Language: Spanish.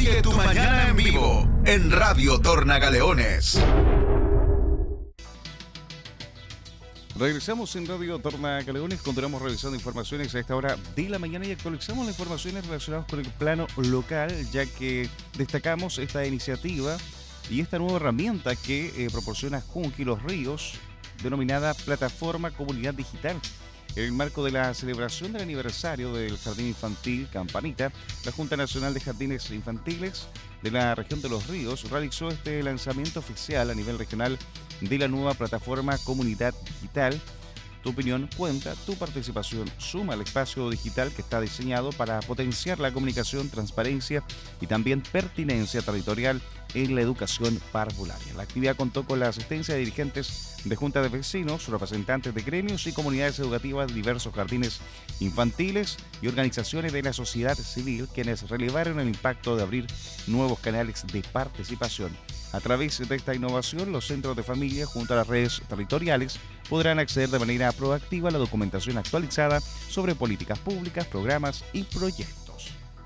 Sigue tu mañana en vivo en Radio Tornagaleones. Regresamos en Radio Tornagaleones, continuamos revisando informaciones a esta hora de la mañana y actualizamos las informaciones relacionadas con el plano local, ya que destacamos esta iniciativa y esta nueva herramienta que proporciona Junji Los Ríos, denominada Plataforma Comunidad Digital. En el marco de la celebración del aniversario del Jardín Infantil Campanita, la Junta Nacional de Jardines Infantiles de la región de Los Ríos realizó este lanzamiento oficial a nivel regional de la nueva plataforma Comunidad Digital. Tu opinión cuenta, tu participación suma al espacio digital que está diseñado para potenciar la comunicación, transparencia y también pertinencia territorial en la educación parvularia. La actividad contó con la asistencia de dirigentes de juntas de vecinos, representantes de gremios y comunidades educativas de diversos jardines infantiles y organizaciones de la sociedad civil, quienes relevaron el impacto de abrir nuevos canales de participación. A través de esta innovación, los centros de familia, junto a las redes territoriales, podrán acceder de manera proactiva a la documentación actualizada sobre políticas públicas, programas y proyectos.